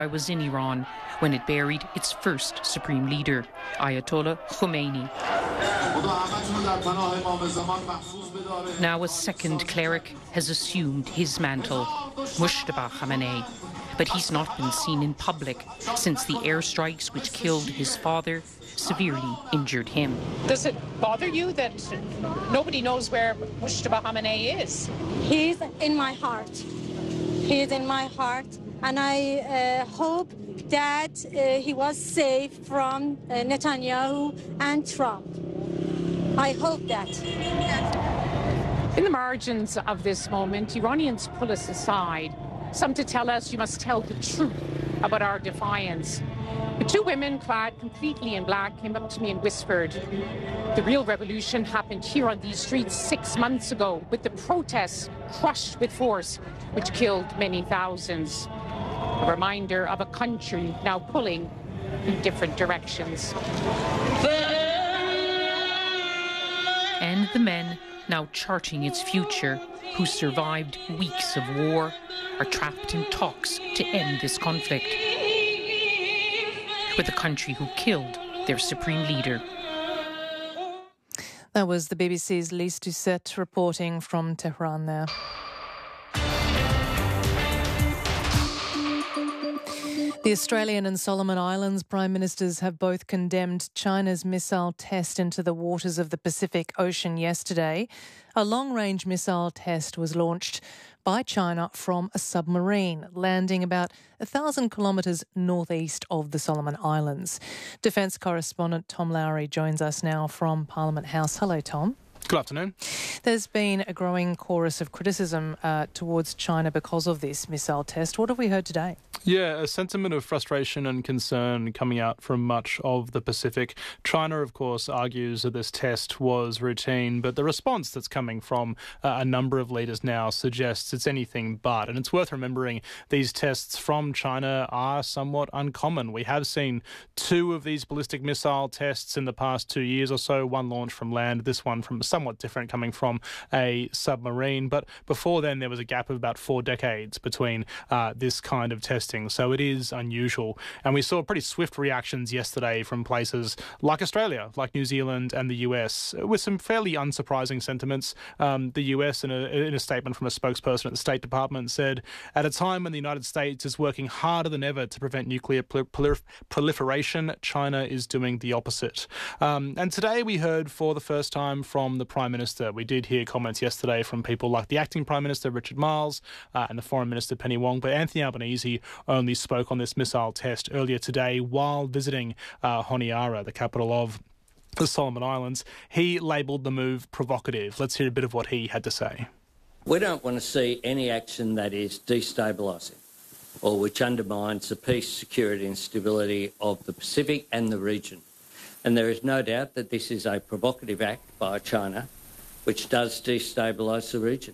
I was in Iran when it buried its first supreme leader, Ayatollah Khomeini. Now a second cleric has assumed his mantle, Mujtaba Khamenei. But he's not been seen in public since the airstrikes which killed his father severely injured him. Does it bother you that nobody knows where Mujtaba Khamenei is? He's in my heart. He is in my heart. And I hope that he was safe from Netanyahu and Trump. I hope that. In the margins of this moment, Iranians pull us aside. Some to tell us you must tell the truth about our defiance. The two women clad completely in black came up to me and whispered, the real revolution happened here on these streets 6 months ago, with the protests crushed with force, which killed many thousands. A reminder of a country now pulling in different directions. And the men now charting its future, who survived weeks of war, are trapped in talks to end this conflict with a country who killed their supreme leader. That was the BBC's Lise Doucette reporting from Tehran there. The Australian and Solomon Islands Prime Ministers have both condemned China's missile test into the waters of the Pacific Ocean yesterday. A long-range missile test was launched by China from a submarine, landing about 1,000 kilometres northeast of the Solomon Islands. Defence correspondent Tom Lowry joins us now from Parliament House. Hello, Tom. Good afternoon. There's been a growing chorus of criticism towards China because of this missile test. What have we heard today? Yeah, a sentiment of frustration and concern coming out from much of the Pacific. China, of course, argues that this test was routine, but the response that's coming from a number of leaders now suggests it's anything but. And it's worth remembering these tests from China are somewhat uncommon. We have seen 2 of these ballistic missile tests in the past 2 years or so, one launched from land, this one from somewhat different, coming from a submarine. But before then, there was a gap of about 4 decades between this kind of testing. So it is unusual. And we saw pretty swift reactions yesterday from places like Australia, like New Zealand and the US, with some fairly unsurprising sentiments. The US, in a statement from a spokesperson at the State Department, said, at a time when the United States is working harder than ever to prevent nuclear proliferation, China is doing the opposite. And today we heard for the first time from the Prime Minister. We did hear comments yesterday from people like the Acting Prime Minister, Richard Marles, and the Foreign Minister, Penny Wong, but Anthony Albanese only spoke on this missile test earlier today while visiting Honiara, the capital of the Solomon Islands. He labelled the move provocative. Let's hear a bit of what he had to say. We don't want to see any action that is destabilising or which undermines the peace, security and stability of the Pacific and the region. And there is no doubt that this is a provocative act by China which does destabilise the region.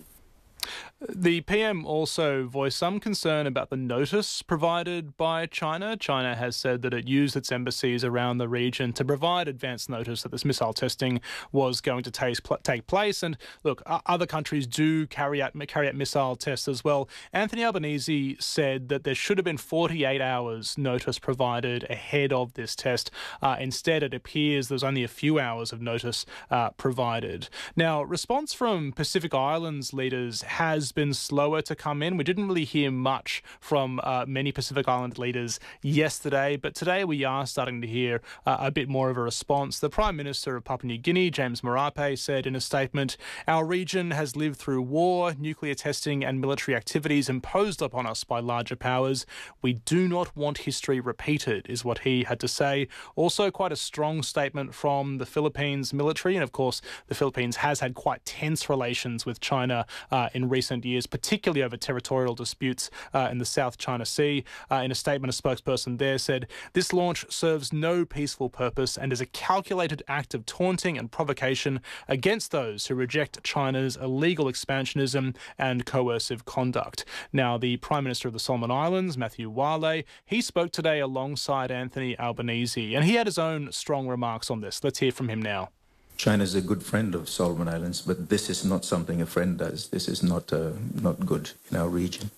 The PM also voiced some concern about the notice provided by China. China has said that it used its embassies around the region to provide advance notice that this missile testing was going to take place. And look, other countries do carry out missile tests as well. Anthony Albanese said that there should have been 48 hours notice provided ahead of this test. Instead, it appears there's only a few hours of notice provided. Now, response from Pacific Islands leaders has been slower to come in. We didn't really hear much from many Pacific Island leaders yesterday, but today we are starting to hear a bit more of a response. The Prime Minister of Papua New Guinea, James Marape, said in a statement, our region has lived through war, nuclear testing and military activities imposed upon us by larger powers. We do not want history repeated, is what he had to say. Also quite a strong statement from the Philippines military, and of course the Philippines has had quite tense relations with China in recent years, particularly over territorial disputes in the South China Sea. In a statement, a spokesperson there said, this launch serves no peaceful purpose and is a calculated act of taunting and provocation against those who reject China's illegal expansionism and coercive conduct. Now, the Prime Minister of the Solomon Islands, Matthew Wale, he spoke today alongside Anthony Albanese, and he had his own strong remarks on this. Let's hear from him now. China is a good friend of Solomon Islands, but this is not something a friend does. This is not good in our region.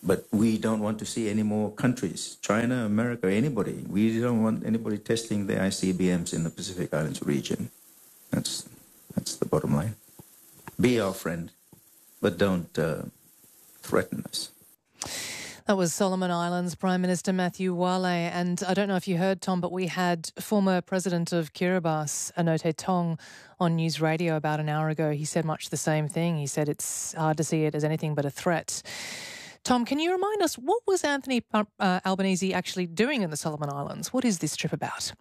But we don't want to see any more countries, China, America, anybody. We don't want anybody testing the ICBMs in the Pacific Islands region. That's the bottom line. Be our friend, but don't threaten us. That was Solomon Islands Prime Minister Matthew Wale. And I don't know if you heard, Tom, but we had former President of Kiribati, Anote Tong, on News Radio about an hour ago. He said much the same thing. He said it's hard to see it as anything but a threat. Tom, can you remind us, what was Anthony Albanese actually doing in the Solomon Islands? What is this trip about?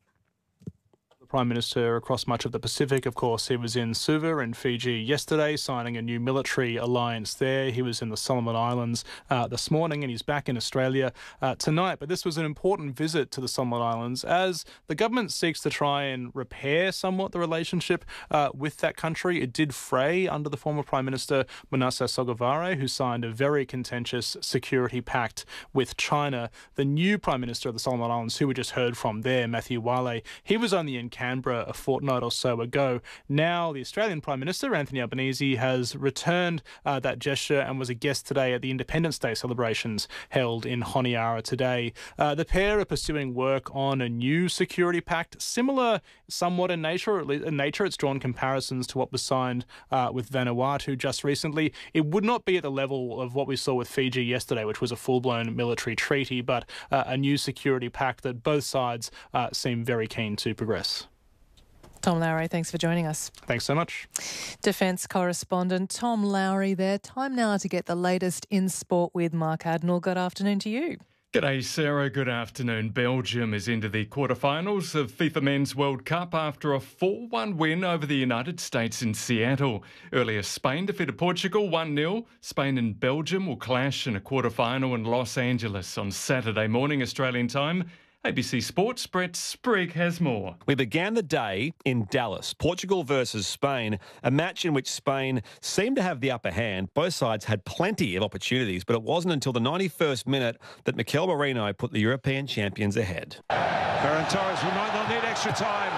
Prime Minister across much of the Pacific. Of course, he was in Suva in Fiji yesterday, signing a new military alliance there. He was in the Solomon Islands this morning, and he's back in Australia tonight. But this was an important visit to the Solomon Islands as the government seeks to try and repair somewhat the relationship with that country. It did fray under the former Prime Minister Manasseh Sogavare, who signed a very contentious security pact with China. The new Prime Minister of the Solomon Islands, who we just heard from there, Matthew Wale, he was only in Canberra a fortnight or so ago. Now the Australian Prime Minister, Anthony Albanese, has returned that gesture and was a guest today at the Independence Day celebrations held in Honiara today. The pair are pursuing work on a new security pact, similar somewhat in nature, or at least in nature it's drawn comparisons to what was signed with Vanuatu just recently. It would not be at the level of what we saw with Fiji yesterday, which was a full-blown military treaty, but a new security pact that both sides seem very keen to progress. Tom Lowry, thanks for joining us. Thanks so much. Defence correspondent Tom Lowry there. Time now to get the latest in sport with Mark Adnall. Good afternoon to you. G'day, Sarah. Good afternoon. Belgium is into the quarterfinals of FIFA Men's World Cup after a 4-1 win over the United States in Seattle. Earlier, Spain defeated Portugal 1-0. Spain and Belgium will clash in a quarterfinal in Los Angeles on Saturday morning, Australian time. ABC Sports' Brett Sprigg has more. We began the day in Dallas, Portugal versus Spain, a match in which Spain seemed to have the upper hand. Both sides had plenty of opportunities, but it wasn't until the 91st minute that Mikel Merino put the European champions ahead. Ferran Torres, we might not need extra time.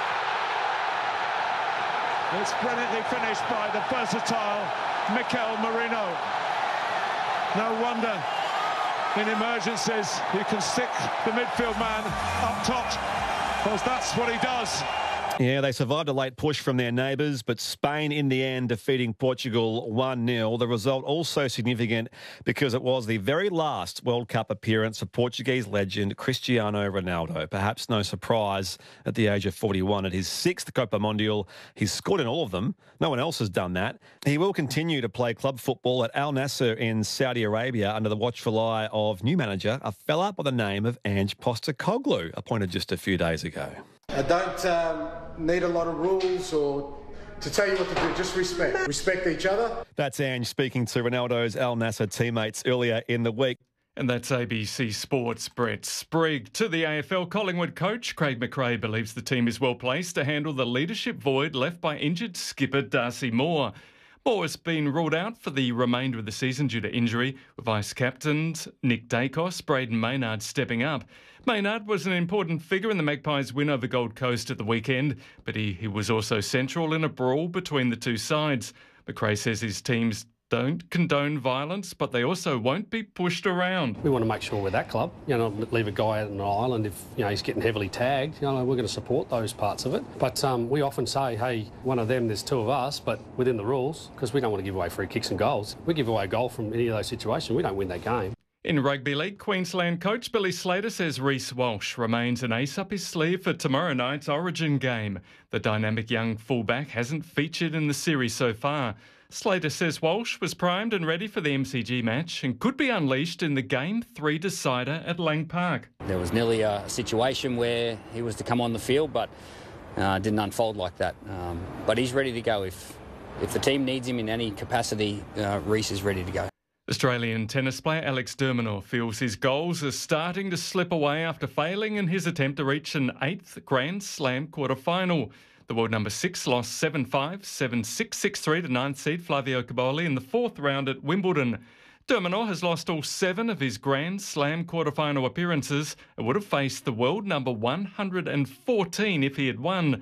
It's brilliantly finished by the versatile Mikel Merino. No wonder in emergencies you can stick the midfield man up top, because that's what he does. Yeah, they survived a late push from their neighbours, but Spain in the end defeating Portugal 1-0. The result also significant because it was the very last World Cup appearance of Portuguese legend Cristiano Ronaldo. Perhaps no surprise at the age of 41. At his sixth Copa Mundial, he's scored in all of them. No one else has done that. He will continue to play club football at Al Nassr in Saudi Arabia under the watchful eye of new manager, a fella by the name of Ange Postecoglou, appointed just a few days ago. I don't need a lot of rules or to tell you what to do. Just respect. Respect each other. That's Ange speaking to Ronaldo's Al Nassr teammates earlier in the week. And that's ABC Sports' Brett Sprigg. To the AFL, Collingwood coach Craig McRae believes the team is well placed to handle the leadership void left by injured skipper Darcy Moore. Moore has been ruled out for the remainder of the season due to injury, with vice-captains Nick Dacos, Braden Maynard stepping up. Maynard was an important figure in the Magpies' win over Gold Coast at the weekend, but he was also central in a brawl between the two sides. McRae says his teams don't condone violence, but they also won't be pushed around. We want to make sure we're that club. Not leave a guy out on an island if he's getting heavily tagged. We're going to support those parts of it. But we often say, hey, one of them, there's two of us, but within the rules, because we don't want to give away free kicks and goals. If we give away a goal from any of those situations, we don't win that game. In Rugby League, Queensland coach Billy Slater says Reece Walsh remains an ace up his sleeve for tomorrow night's Origin game. The dynamic young fullback hasn't featured in the series so far. Slater says Walsh was primed and ready for the MCG match and could be unleashed in the Game 3 decider at Lang Park. There was nearly a situation where he was to come on the field, but didn't unfold like that. But he's ready to go. If the team needs him in any capacity, Reece is ready to go. Australian tennis player Alex de Minaur feels his goals are starting to slip away after failing in his attempt to reach an 8th Grand Slam quarter-final. The world number 6 lost 7-5, 7-6, 6-3 to 9th seed Flavio Cobolli in the 4th round at Wimbledon. De Minaur has lost all 7 of his Grand Slam quarter-final appearances and would have faced the world number 114 if he had won.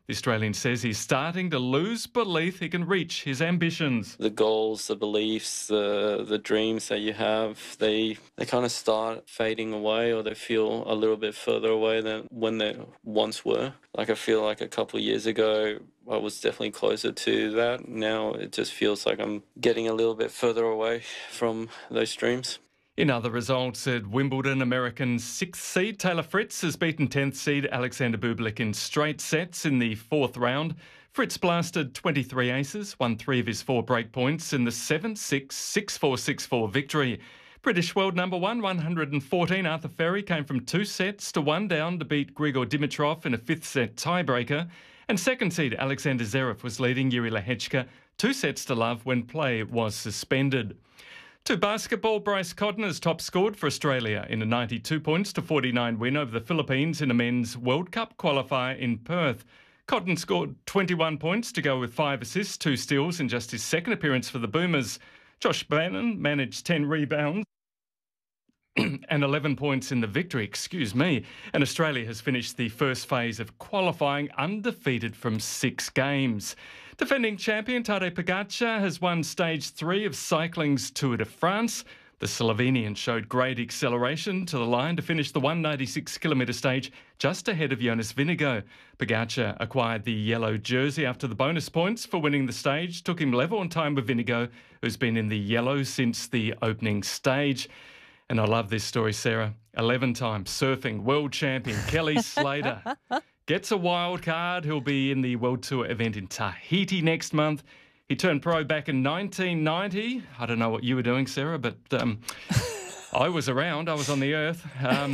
The Australian says he's starting to lose belief he can reach his ambitions. The goals, the beliefs, the dreams that you have, they kind of start fading away, or they feel a little bit further away than when they once were. Like, I feel like a couple of years ago, I was definitely closer to that. Now it just feels like I'm getting a little bit further away from those dreams. In other results at Wimbledon, American 6th seed Taylor Fritz has beaten 10th seed Alexander Bublik in straight sets in the fourth round. Fritz blasted 23 aces, won 3 of his 4 break points in the 7-6, 6-4, 6-4 victory. British world number 114 Arthur Ferry came from 2 sets to 1 down to beat Grigor Dimitrov in a 5th set tiebreaker. And second seed Alexander Zverev was leading Yuri Lehechka 2 sets to love when play was suspended. To basketball, Bryce Cotton has top scored for Australia in a 92 points to 49 win over the Philippines in a men's World Cup qualifier in Perth. Cotton scored 21 points to go with 5 assists, 2 steals in just his second appearance for the Boomers. Josh Bannon managed 10 rebounds and 11 points in the victory, And Australia has finished the first phase of qualifying undefeated from 6 games. Defending champion Tadej Pogacar has won stage 3 of cycling's Tour de France. The Slovenian showed great acceleration to the line to finish the 196-kilometre stage just ahead of Jonas Vingegaard. Pogacar acquired the yellow jersey after the bonus points for winning the stage took him level on time with Vingegaard, who's been in the yellow since the opening stage. And I love this story, Sarah. 11-time surfing world champion Kelly Slater gets a wild card. He'll be in the World Tour event in Tahiti next month. He turned pro back in 1990. I don't know what you were doing, Sarah, but I was around. I was on the earth.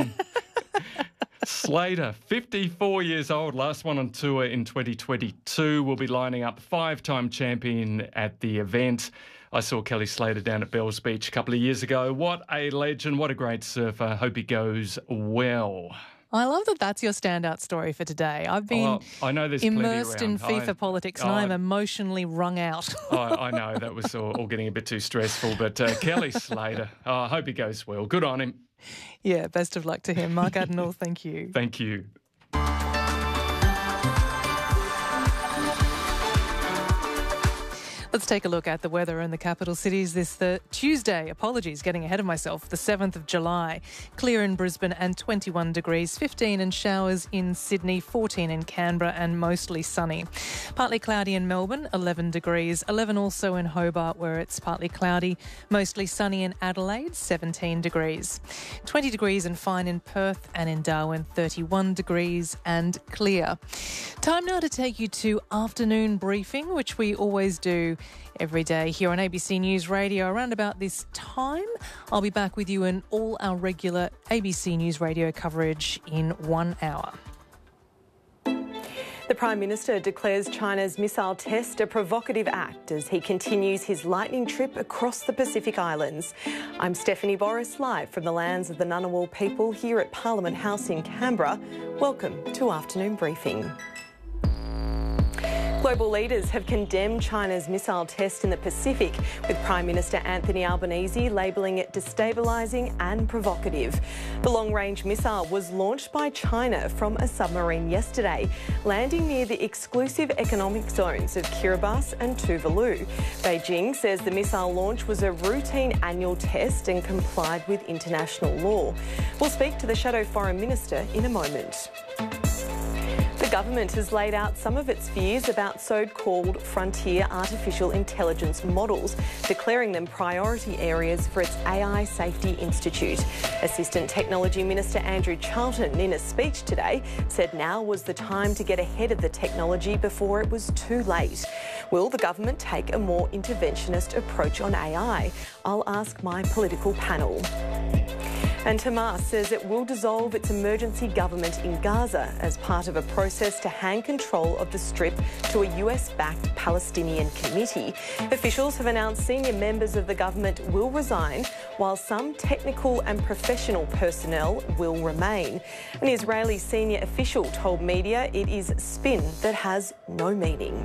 Slater, 54 years old, last one on tour in 2022, will be lining up 5-time champion at the event. I saw Kelly Slater down at Bells Beach a couple of years ago. What a legend, what a great surfer. Hope he goes well. I love that that's your standout story for today. I've been immersed in FIFA politics and I'm emotionally wrung out. I know, that was all getting a bit too stressful, but Kelly Slater, I hope he goes well. Good on him. Yeah, best of luck to him. Mark Adenall, thank you. Thank you. Let's take a look at the weather in the capital cities this Tuesday. Apologies, getting ahead of myself. The 7th of July. Clear in Brisbane and 21 degrees. 15 and showers in Sydney. 14 in Canberra and mostly sunny. Partly cloudy in Melbourne. 11 degrees. 11 also in Hobart, where it's partly cloudy. Mostly sunny in Adelaide. 17 degrees. 20 degrees and fine in Perth, and in Darwin 31 degrees and clear. Time now to take you to afternoon briefing, which we always do every day here on ABC News Radio around about this time. I'll be back with you in all our regular ABC News Radio coverage in 1 hour. The Prime Minister declares China's missile test a provocative act as he continues his lightning trip across the Pacific Islands. I'm Stephanie Boris, live from the lands of the Ngunnawal people here at Parliament House in Canberra. Welcome to Afternoon Briefing. Global leaders have condemned China's missile test in the Pacific, with Prime Minister Anthony Albanese labelling it destabilising and provocative. The long-range missile was launched by China from a submarine yesterday, landing near the exclusive economic zones of Kiribati and Tuvalu. Beijing says the missile launch was a routine annual test and complied with international law. We'll speak to the Shadow Foreign Minister in a moment. The government has laid out some of its fears about so-called frontier artificial intelligence models, declaring them priority areas for its AI Safety Institute. Assistant Technology Minister Andrew Charlton, in a speech today, said now was the time to get ahead of the technology before it was too late. Will the government take a more interventionist approach on AI? I'll ask my political panel. And Hamas says it will dissolve its emergency government in Gaza as part of a process to hand control of the Strip to a US-backed Palestinian committee. Officials have announced senior members of the government will resign, while some technical and professional personnel will remain. An Israeli senior official told media it is spin that has no meaning.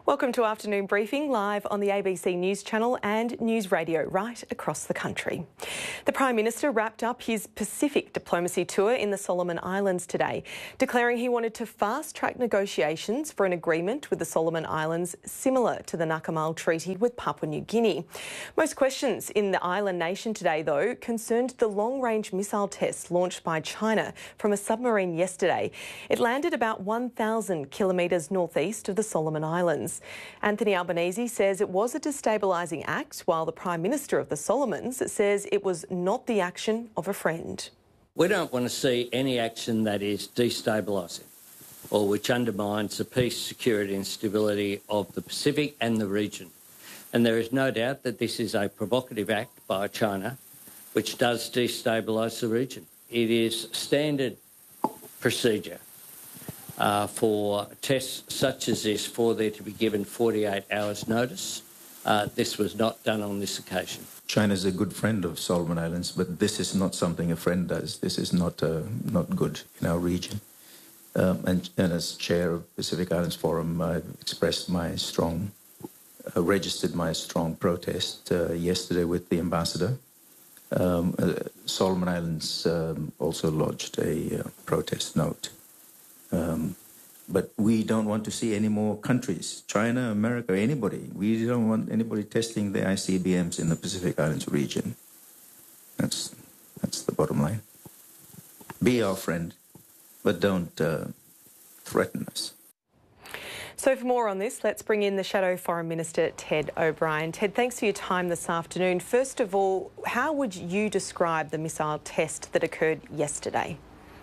Welcome to Afternoon Briefing, live on the ABC News Channel and News Radio right across the country. The Prime Minister wrapped up his Pacific diplomacy tour in the Solomon Islands today, declaring he wanted to fast-track negotiations for an agreement with the Solomon Islands similar to the Nakamal Treaty with Papua New Guinea. Most questions in the island nation today, though, concerned the long-range missile test launched by China from a submarine yesterday. It landed about 1,000 kilometres northeast of the Solomon Islands. Anthony Albanese says it was a destabilising act, while the Prime Minister of the Solomons says it was not the action of a friend. We don't want to see any action that is destabilising or which undermines the peace, security and stability of the Pacific and the region. And there is no doubt that this is a provocative act by China which does destabilise the region. It is standard procedure for tests such as this for there to be given 48 hours notice. This was not done on this occasion. China is a good friend of Solomon Islands, but this is not something a friend does. This is not good in our region. And as chair of Pacific Islands Forum, I've expressed my registered my strong protest yesterday with the ambassador. Solomon Islands also lodged a protest note. But we don't want to see any more countries, China, America, anybody. We don't want anybody testing the ICBMs in the Pacific Islands region. That's the bottom line. Be our friend, but don't threaten us. So for more on this, let's bring in the Shadow Foreign Minister, Ted O'Brien. Ted, thanks for your time this afternoon. First of all, how would you describe the missile test that occurred yesterday?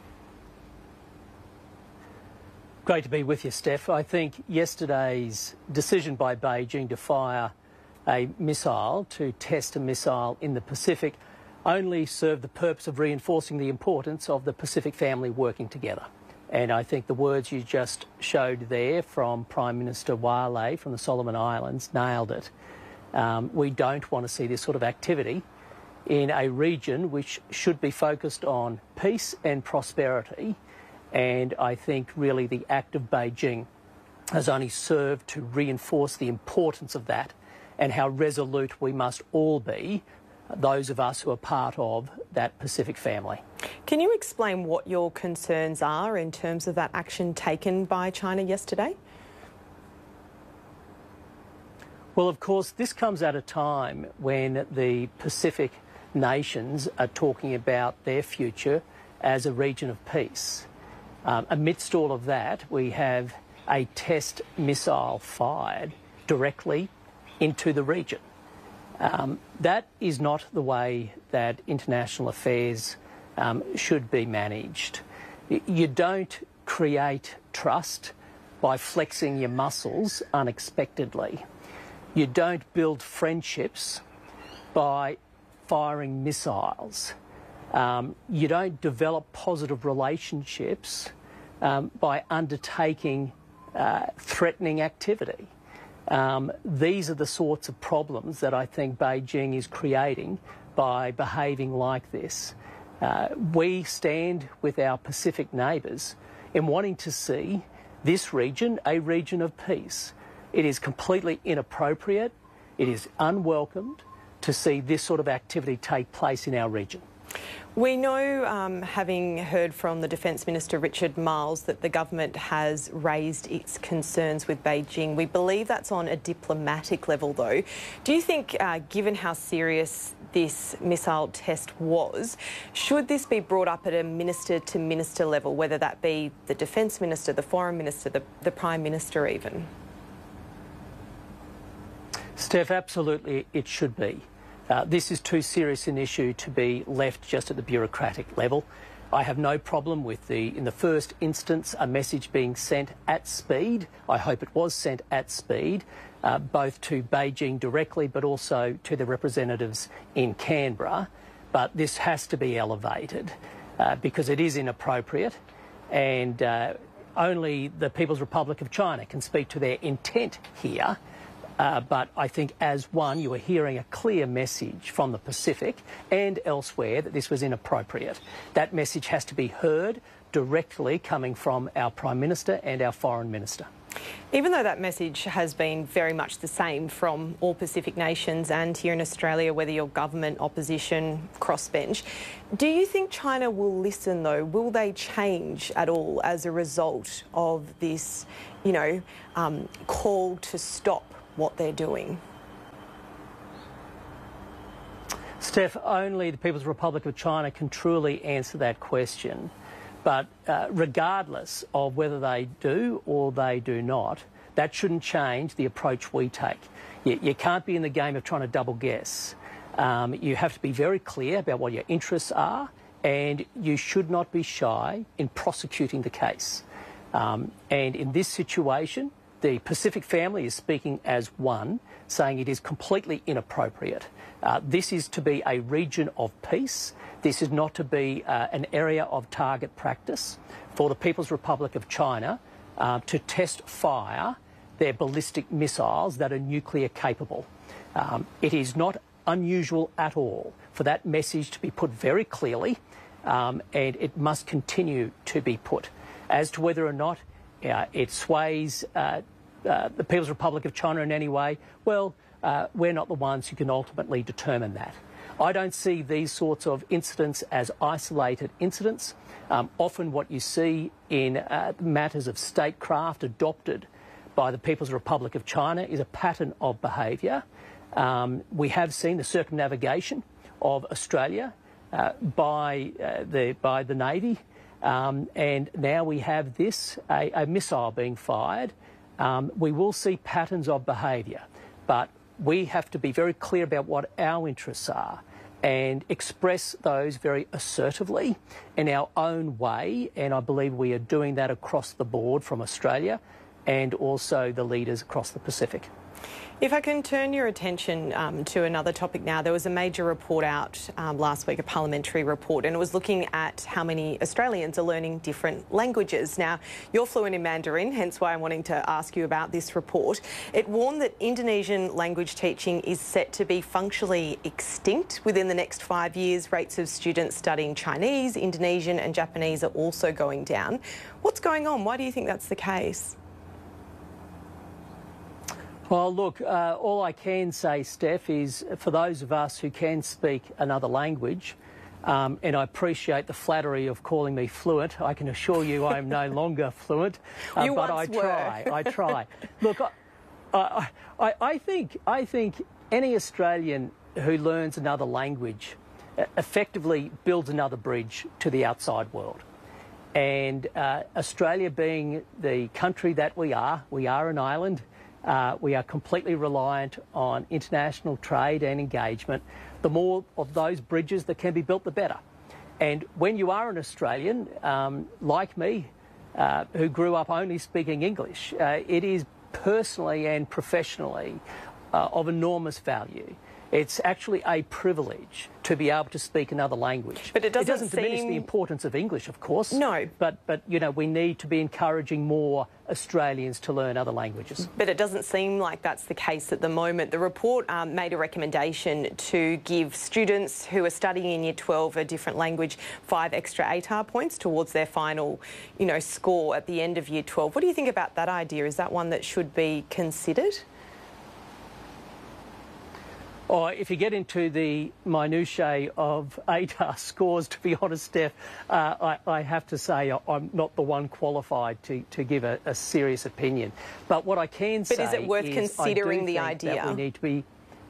Great to be with you, Steph. I think yesterday's decision by Beijing to fire a missile, to test a missile in the Pacific, only served the purpose of reinforcing the importance of the Pacific family working together. And I think the words you just showed there from Prime Minister Wale from the Solomon Islands nailed it. We don't want to see this sort of activity in a region which should be focused on peace and prosperity. And I think really the act of Beijing has only served to reinforce the importance of that and how resolute we must all be, those of us who are part of that Pacific family. Can you explain what your concerns are in terms of that action taken by China yesterday? Well, of course, this comes at a time when the Pacific nations are talking about their future as a region of peace. Amidst all of that, we have a test missile fired directly into the region. That is not the way that international affairs should be managed. You don't create trust by flexing your muscles unexpectedly. You don't build friendships by firing missiles. You don't develop positive relationships by undertaking threatening activity. These are the sorts of problems that I think Beijing is creating by behaving like this. We stand with our Pacific neighbours in wanting to see this region a region of peace. It is completely inappropriate, it is unwelcomed to see this sort of activity take place in our region. We know, having heard from the Defence Minister Richard Marles, that the government has raised its concerns with Beijing. We believe that's on a diplomatic level, though. Do you think, given how serious this missile test was, should this be brought up at a minister-to-minister level, whether that be the Defence Minister, the Foreign Minister, the Prime Minister even? Steph, absolutely it should be. This is too serious an issue to be left just at the bureaucratic level. I have no problem with in the first instance, a message being sent at speed. I hope it was sent at speed, both to Beijing directly, but also to the representatives in Canberra. But this has to be elevated because it is inappropriate, and only the People's Republic of China can speak to their intent here. But I think as one, you are hearing a clear message from the Pacific and elsewhere that this was inappropriate. That message has to be heard directly coming from our Prime Minister and our Foreign Minister. Even though that message has been very much the same from all Pacific nations and here in Australia, whether you're government, opposition, crossbench, do you think China will listen though? Will they change at all as a result of this, call to stop what they're doing? Steph, only the People's Republic of China can truly answer that question. But regardless of whether they do or they do not, that shouldn't change the approach we take. You can't be in the game of trying to double guess. You have to be very clear about what your interests are, and you should not be shy in prosecuting the case. And in this situation, the Pacific family is speaking as one, saying it is completely inappropriate. This is to be a region of peace. This is not to be an area of target practice for the People's Republic of China to test fire their ballistic missiles that are nuclear capable. It is not unusual at all for that message to be put very clearly, and it must continue to be put. As to whether or not it sways the People's Republic of China in any way, well, we're not the ones who can ultimately determine that. I don't see these sorts of incidents as isolated incidents. Often what you see in matters of statecraft adopted by the People's Republic of China is a pattern of behaviour. We have seen the circumnavigation of Australia by the Navy, and now we have this, a missile being fired. We will see patterns of behaviour, but we have to be very clear about what our interests are and express those very assertively in our own way, and I believe we are doing that across the board from Australia and also the leaders across the Pacific. If I can turn your attention to another topic now, there was a major report out last week, a parliamentary report, and it was looking at how many Australians are learning different languages. Now, you're fluent in Mandarin, hence why I'm wanting to ask you about this report. It warned that Indonesian language teaching is set to be functionally extinct within the next 5 years. Rates of students studying Chinese, Indonesian and Japanese are also going down. What's going on? Why do you think that's the case? Well, look, all I can say, Steph, is for those of us who can speak another language, and I appreciate the flattery of calling me fluent, I can assure you I am no longer fluent, but I try. Look, I think any Australian who learns another language effectively builds another bridge to the outside world. And Australia being the country that we are an island. We are completely reliant on international trade and engagement. The more of those bridges that can be built, the better. And when you are an Australian, like me, who grew up only speaking English, it is personally and professionally of enormous value. It's actually a privilege to be able to speak another language. But it doesn't diminish the importance of English, of course. No. But we need to be encouraging more Australians to learn other languages. But it doesn't seem like that's the case at the moment. The report made a recommendation to give students who are studying in Year 12 a different language 5 extra ATAR points towards their final, score at the end of Year 12. What do you think about that idea? Is that one that should be considered? Or if you get into the minutiae of ATAR scores, to be honest, Steph, I have to say I'm not the one qualified to give a serious opinion. But what I can say is... But is it worth considering the idea? We need to be...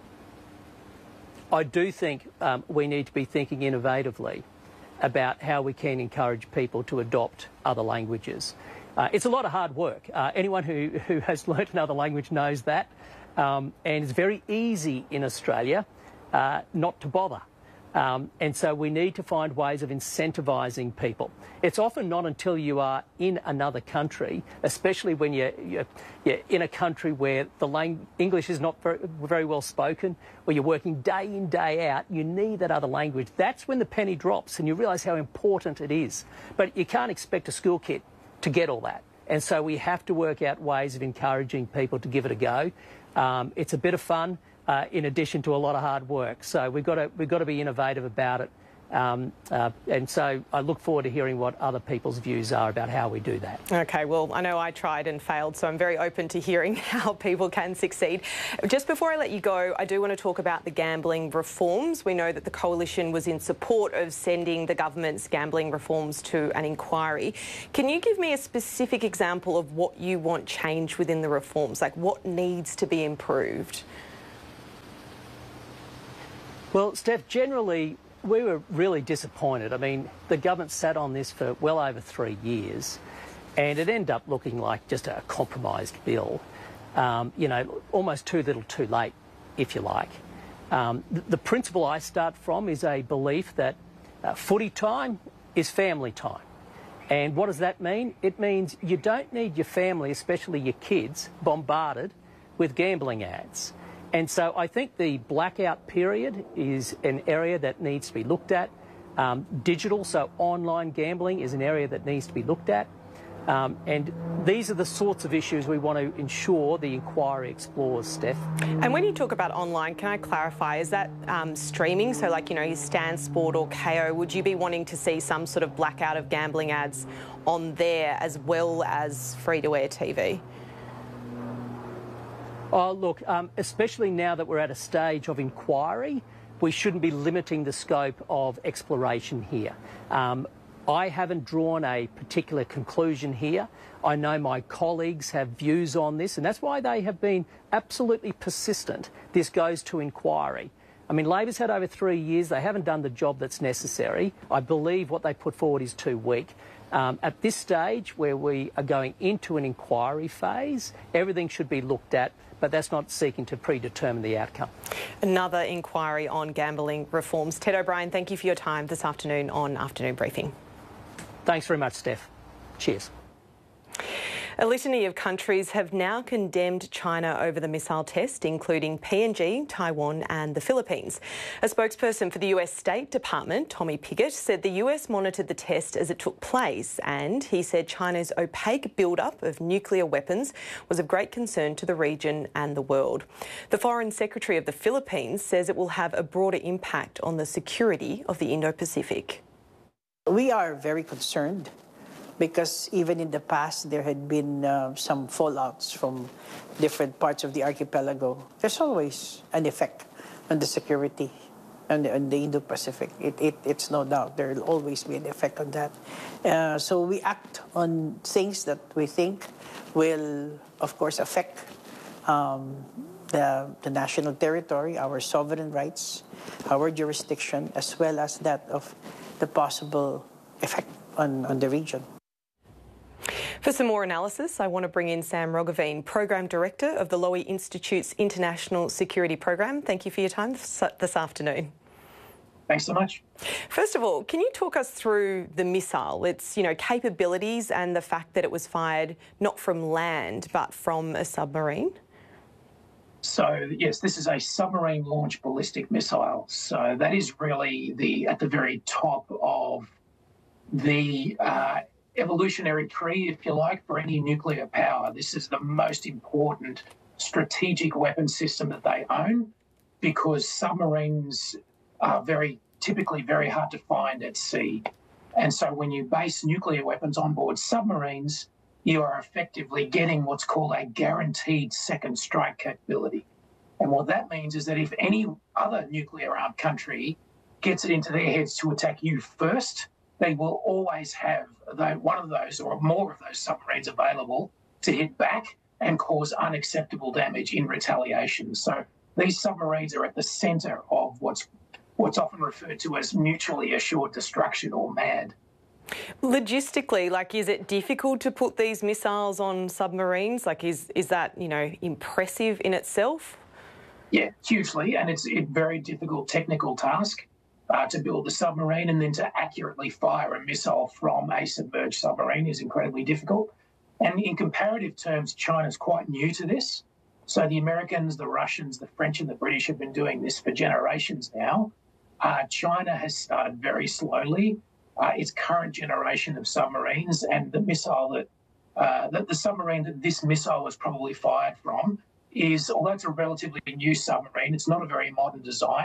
I do think we need to be thinking innovatively about how we can encourage people to adopt other languages. It's a lot of hard work. Anyone who has learnt another language knows that. And it's very easy in Australia not to bother. And so we need to find ways of incentivising people. It's often not until you are in another country, especially when you're in a country where the English is not very well spoken, where you're working day in, day out, you need that other language. That's when the penny drops and you realise how important it is. But you can't expect a school kid to get all that. And so we have to work out ways of encouraging people to give it a go. It's a bit of fun in addition to a lot of hard work. So we've got to be innovative about it And so I look forward to hearing what other people's views are about how we do that. OK, well, I know I tried and failed, so I'm very open to hearing how people can succeed. Just before I let you go, I do want to talk about the gambling reforms. We know that the Coalition was in support of sending the government's gambling reforms to an inquiry. Can you give me a specific example of what you want changed within the reforms? Like, what needs to be improved? Well, Steph, generally, we were really disappointed. I mean, the government sat on this for well over 3 years, and it ended up looking like just a compromised bill. You know, almost too little too late, if you like. The principle I start from is a belief that footy time is family time. And what does that mean? It means you don't need your family, especially your kids, bombarded with gambling ads. And so I think the blackout period is an area that needs to be looked at. Digital, so online gambling, is an area that needs to be looked at. And these are the sorts of issues we want to ensure the inquiry explores, Steph. And when you talk about online, can I clarify, is that streaming? So like, you know, your Stan Sport or KO, would you be wanting to see some sort of blackout of gambling ads on there as well as free-to-air TV? Oh, look, especially now that we're at a stage of inquiry, we shouldn't be limiting the scope of exploration here. I haven't drawn a particular conclusion here. I know my colleagues have views on this, and that's why they have been absolutely persistent. This goes to inquiry. I mean, Labor's had over 3 years. They haven't done the job that's necessary. I believe what they put forward is too weak. At this stage, where we are going into an inquiry phase, everything should be looked at, but that's not seeking to predetermine the outcome. Another inquiry on gambling reforms. Ted O'Brien, thank you for your time this afternoon on Afternoon Briefing. Thanks very much, Steph. Cheers. A litany of countries have now condemned China over the missile test, including PNG, Taiwan and the Philippines. A spokesperson for the US State Department, Tommy Piggott, said the US monitored the test as it took place, and he said China's opaque build-up of nuclear weapons was of great concern to the region and the world. The Foreign Secretary of the Philippines says it will have a broader impact on the security of the Indo-Pacific. We are very concerned, because even in the past there had been some fallouts from different parts of the archipelago. There's always an effect on the security and the Indo-Pacific. It's no doubt there will always be an effect on that. So we act on things that we think will, of course, affect the national territory, our sovereign rights, our jurisdiction, as well as that of the possible effect on the region. For some more analysis, I want to bring in Sam Roggeveen, Program Director of the Lowy Institute's International Security Program. Thank you for your time this afternoon. Thanks so much. First of all, can you talk us through the missile, its capabilities and the fact that it was fired not from land but from a submarine? So, yes, this is a submarine-launched ballistic missile. So that is really at the very top of the evolutionary tree, if you like, for any nuclear power. This is the most important strategic weapon system that they own, because submarines are typically very hard to find at sea. And so when you base nuclear weapons on board submarines, you are effectively getting what's called a guaranteed second strike capability. And what that means is that if any other nuclear-armed country gets it into their heads to attack you first, they will always have one of those or more of those submarines available to hit back and cause unacceptable damage in retaliation. So these submarines are at the centre of what's often referred to as mutually assured destruction, or MAD. Logistically, is it difficult to put these missiles on submarines? Is that, impressive in itself? Yeah, hugely, and it's a very difficult technical task to build the submarine, and then to accurately fire a missile from a submerged submarine is incredibly difficult. And in comparative terms, China's quite new to this. So the Americans, the Russians, the French and the British have been doing this for generations now. China has started very slowly. Its current generation of submarines, and the missile the submarine that this missile was probably fired from is, although it's a relatively new submarine, it's not a very modern design.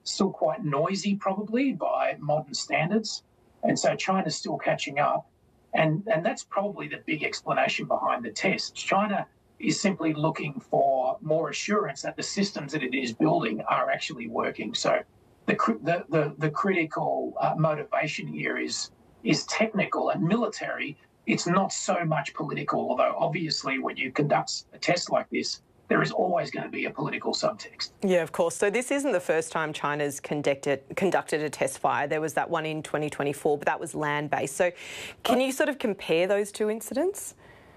still quite noisy probably by modern standards. And so China's still catching up. And that's probably the big explanation behind the test. China is simply looking for more assurance that the systems that it is building are actually working. So the critical motivation here is technical and military. It's not so much political, although obviously when you conduct a test like this, there is always going to be a political subtext. Yeah, of course. So this isn't the first time China's conducted a test fire. There was that one in 2024, but that was land-based. So can you sort of compare those two incidents?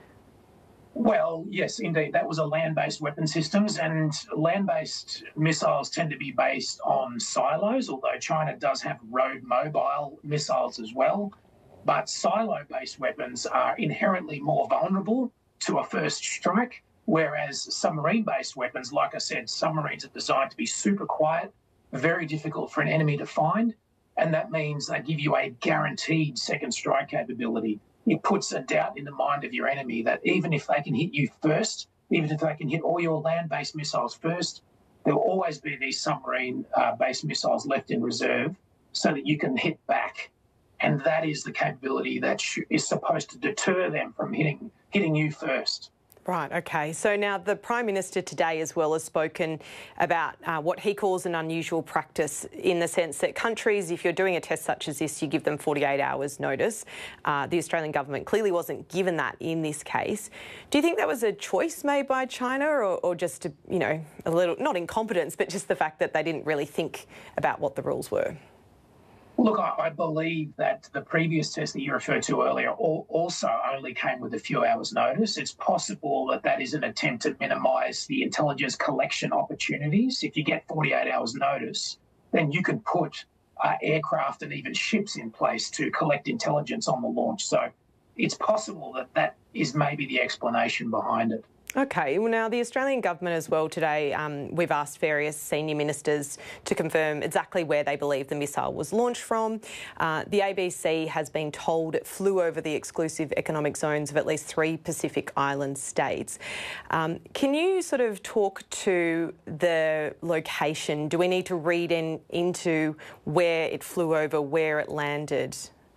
Well, yes, indeed. That was a land-based weapon systems, and land-based missiles tend to be based on silos, although China does have road mobile missiles as well. But silo-based weapons are inherently more vulnerable to a first strike, whereas submarine-based weapons, like I said, submarines are designed to be super quiet, very difficult for an enemy to find, and that means they give you a guaranteed second strike capability. It puts a doubt in the mind of your enemy that even if they can hit you first, even if they can hit all your land-based missiles first, there will always be these submarine-based missiles left in reserve so that you can hit back. And that is the capability that is supposed to deter them from hitting you first. Right, OK. So now the Prime Minister today as well has spoken about what he calls an unusual practice in the sense that countries, if you're doing a test such as this, you give them 48 hours notice. The Australian government clearly wasn't given that in this case. Do you think that was a choice made by China or just, a little, not incompetence, but just the fact that they didn't really think about what the rules were? Look, I believe that the previous test that you referred to earlier also only came with a few hours' notice. It's possible that that is an attempt to minimise the intelligence collection opportunities. If you get 48 hours' notice, then you can put aircraft and even ships in place to collect intelligence on the launch. So it's possible that that is maybe the explanation behind it. OK, well now the Australian government as well today, we've asked various senior ministers to confirm exactly where they believe the missile was launched from. The ABC has been told it flew over the exclusive economic zones of at least 3 Pacific Island states. Can you sort of talk to the location? Do we need to read into where it flew over, where it landed?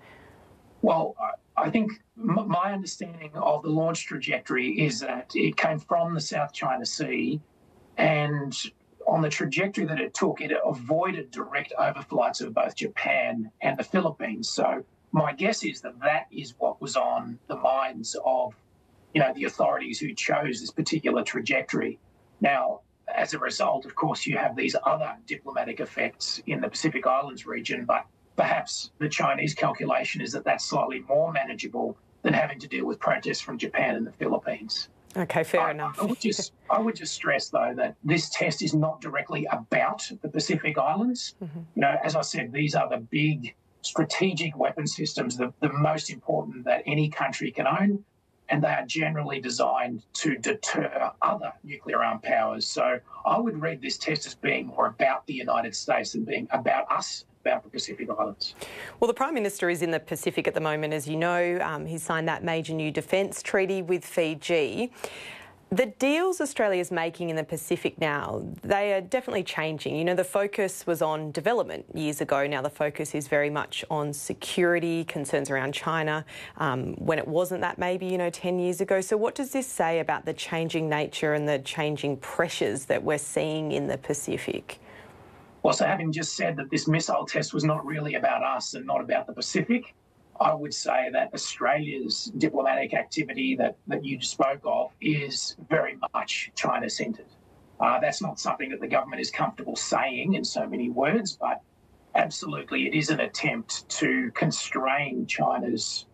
Well, I think my understanding of the launch trajectory is that it came from the South China Sea, and on the trajectory that it took, it avoided direct overflights of both Japan and the Philippines. So my guess is that that is what was on the minds of, the authorities who chose this particular trajectory. Now, as a result, of course, you have these other diplomatic effects in the Pacific Islands region, but perhaps the Chinese calculation is that that's slightly more manageable than having to deal with protests from Japan and the Philippines. OK, fair enough. I would just stress, though, that this test is not directly about the Pacific Islands. Mm-hmm. As I said, these are the big strategic weapon systems, the most important that any country can own, and they are generally designed to deter other nuclear-armed powers. So I would read this test as being more about the United States than being about us, about the Pacific Islands. Well, the Prime Minister is in the Pacific at the moment, as you know. He signed that major new defence treaty with Fiji. The deals Australia's making in the Pacific now, they are definitely changing. The focus was on development years ago. Now the focus is very much on security, concerns around China, when it wasn't that maybe, 10 years ago. So what does this say about the changing nature and the changing pressures that we're seeing in the Pacific? Well, so having just said that this missile test was not really about us and not about the Pacific, I would say that Australia's diplomatic activity that you spoke of is very much China-centred. That's not something that the government is comfortable saying in so many words, but absolutely it is an attempt to constrain China's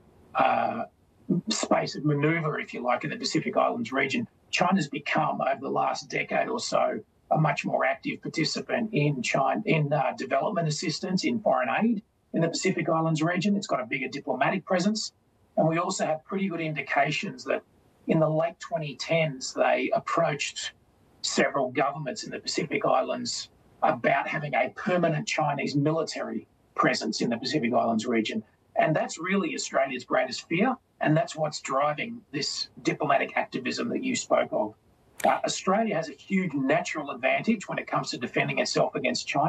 space of manoeuvre, if you like, in the Pacific Islands region. China's become, over the last decade or so, a much more active participant in development assistance, in foreign aid in the Pacific Islands region. It's got a bigger diplomatic presence. And we also have pretty good indications that in the late 2010s, they approached several governments in the Pacific Islands about having a permanent Chinese military presence in the Pacific Islands region. And that's really Australia's greatest fear. And that's what's driving this diplomatic activism that you spoke of. Australia has a huge natural advantage when it comes to defending itself against China,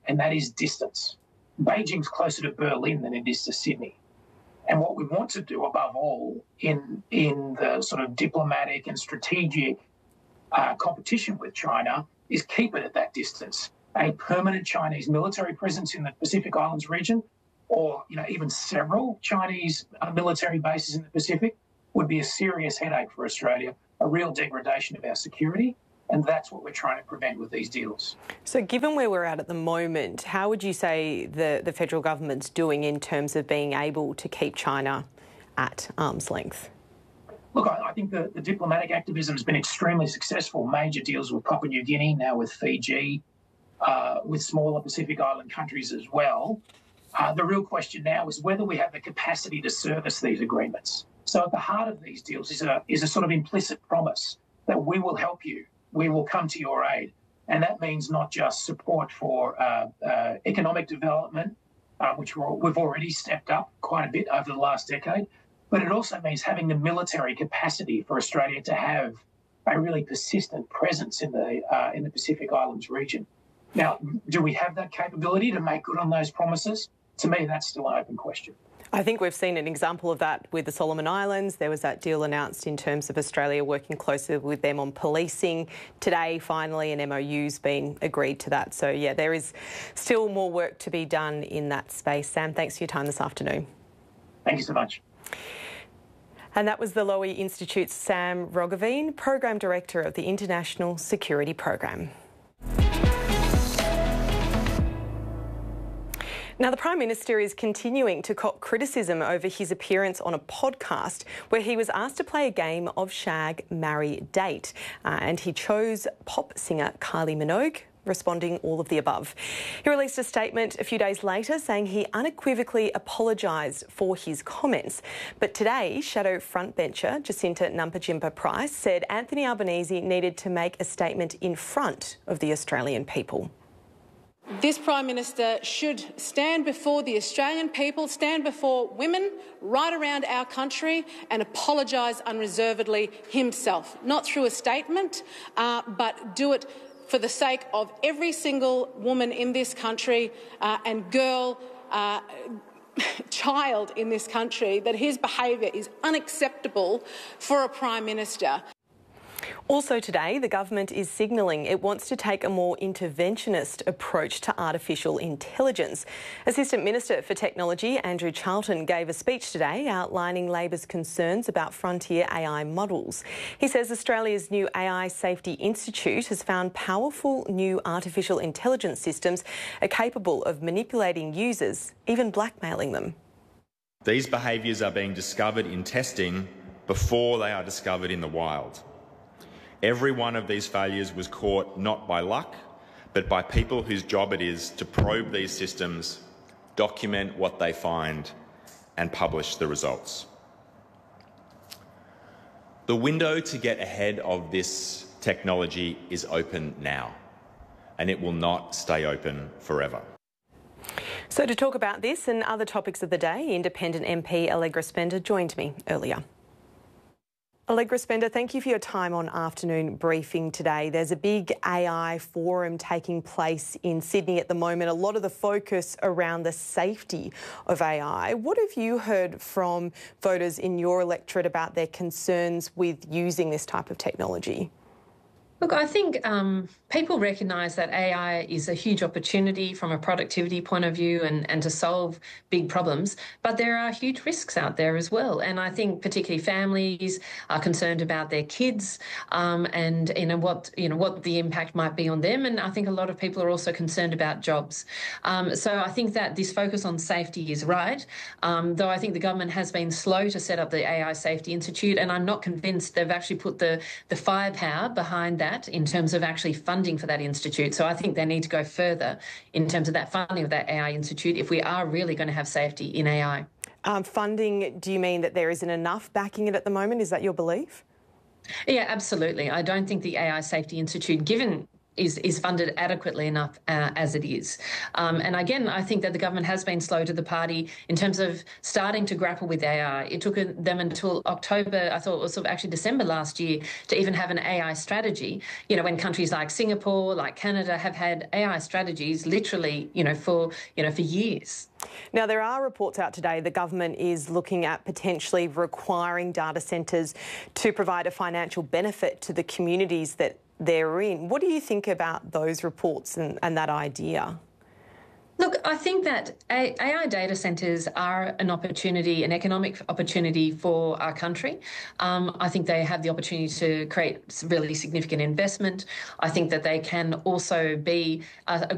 and that is distance. Beijing's closer to Berlin than it is to Sydney. And what we want to do above all in the sort of diplomatic and strategic competition with China is keep it at that distance. A permanent Chinese military presence in the Pacific Islands region, or even several Chinese military bases in the Pacific, would be a serious headache for Australia, a real degradation of our security. And that's what we're trying to prevent with these deals. So given where we're at the moment, how would you say the federal government's doing in terms of being able to keep China at arm's length? Look, I think the diplomatic activism has been extremely successful. Major deals with Papua New Guinea, now with Fiji, with smaller Pacific Island countries as well. The real question now is whether we have the capacity to service these agreements. So at the heart of these deals is a sort of implicit promise that we will help you. We will come to your aid. And that means not just support for economic development, which we've already stepped up quite a bit over the last decade, but it also means having the military capacity for Australia to have a really persistent presence in the Pacific Islands region. Now, do we have that capability to make good on those promises? To me, that's still an open question. I think we've seen an example of that with the Solomon Islands. There was that deal announced in terms of Australia working closer with them on policing. Today, finally, an MOU's been agreed to that. So, yeah, there is still more work to be done in that space. Sam, thanks for your time this afternoon. Thank you so much. And that was the Lowy Institute's Sam Roggeveen, Program Director of the International Security Program. Now, the Prime Minister is continuing to cop criticism over his appearance on a podcast where he was asked to play a game of Shag, Marry, Date. And he chose pop singer Kylie Minogue, responding all of the above. He released a statement a few days later saying he unequivocally apologised for his comments. But today, Shadow frontbencher Jacinta Nampijinpa-Price said Anthony Albanese needed to make a statement in front of the Australian people. This Prime Minister should stand before the Australian people, stand before women right around our country and apologise unreservedly himself, not through a statement, but do it for the sake of every single woman in this country and girl, child in this country, that his behaviour is unacceptable for a Prime Minister. Also today, the government is signalling it wants to take a more interventionist approach to artificial intelligence. Assistant Minister for Technology, Andrew Charlton, gave a speech today outlining Labor's concerns about frontier AI models. He says Australia's new AI Safety Institute has found powerful new artificial intelligence systems are capable of manipulating users, even blackmailing them. These behaviours are being discovered in testing before they are discovered in the wild. Every one of these failures was caught not by luck, but by people whose job it is to probe these systems, document what they find, and publish the results. The window to get ahead of this technology is open now, and it will not stay open forever. So to talk about this and other topics of the day, Independent MP Allegra Spender joined me earlier. Allegra Spender, thank you for your time on Afternoon Briefing today. There's a big AI forum taking place in Sydney at the moment, a lot of the focus around the safety of AI. What have you heard from voters in your electorate about their concerns with using this type of technology? Look, I think people recognise that AI is a huge opportunity from a productivity point of view and to solve big problems, but there are huge risks out there as well. And I think particularly families are concerned about their kids and what the impact might be on them. And I think a lot of people are also concerned about jobs. So I think that this focus on safety is right, though I think the government has been slow to set up the AI Safety Institute, and I'm not convinced they've actually put the firepower behind that in terms of actually funding for that institute. So I think they need to go further in terms of that funding of that AI institute if we are really going to have safety in AI. Funding, do you mean that there isn't enough backing it at the moment? Is that your belief? Yeah, absolutely. I don't think the AI Safety Institute, given is funded adequately enough as it is. And again, I think that the government has been slow to the party in terms of starting to grapple with AI. It took them until October, I thought it was sort of actually December last year, to even have an AI strategy. You know, when countries like Singapore, like Canada have had AI strategies literally, for years. Now, there are reports out today the government is looking at potentially requiring data centres to provide a financial benefit to the communities that they're in. What do you think about those reports and that idea? Look, I think that AI data centres are an opportunity, an economic opportunity for our country. I think they have the opportunity to create really significant investment. I think that they can also be a